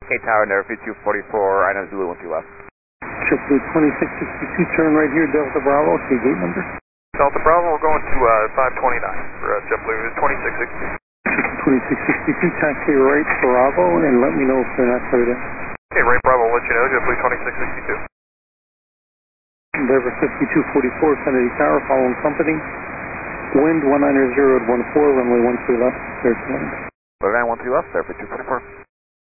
Hey, Tower, Nerfy 244, I know Zulu 13 left. JetBlue 2662, turn right here, Delta Bravo, see gate number. Delta Bravo, we're going to 529 for JetBlue 2662. 2662, taxi right Bravo, and let me know if they're not cleared in. Okay, right Bravo, let you know, JetBlue 2662. Endeavor 5244, Kennedy Tower, following company. Wind 190 at 14, runway 13 left, clear to land. Runway 13 left, Nerfy 244.